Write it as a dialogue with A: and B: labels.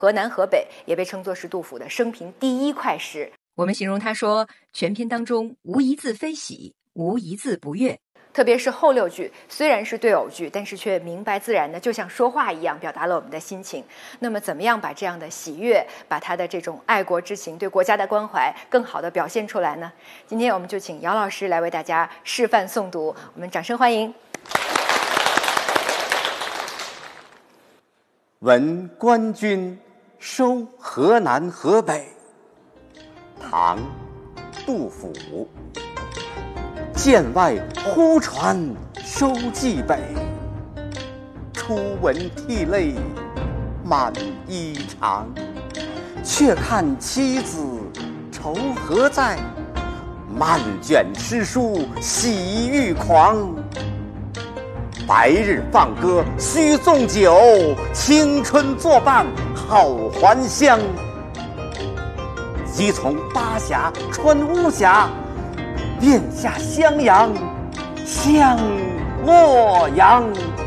A: 河南、河北也被称作是杜甫的生平第一快诗。我们形容他说，全篇当中无一字非喜，无一字不悦。特别是后6句，虽然是对偶句，但是却明白自然的，就像说话一样，表达了我们的心情。那么怎么样把这样的喜悦，把他的这种爱国之情，对国家的关怀更好的表现出来呢？今天我们就请姚老师来为大家示范诵读，我们掌声欢迎。
B: 闻官军收河南河北，唐·杜甫。剑外忽传收蓟北，初闻涕泪满衣裳。却看妻子愁何在，漫卷诗书喜欲狂。白日放歌须纵酒，青春作伴好还乡。即从巴峡穿巫峡，便下襄阳向洛阳。